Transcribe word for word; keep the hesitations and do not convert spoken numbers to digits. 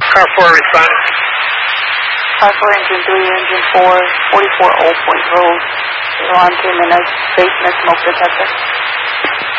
Car four responding. Car four, engine three, engine four, forty-four Old Point Road. Alarm came in as safe and a smoke detector.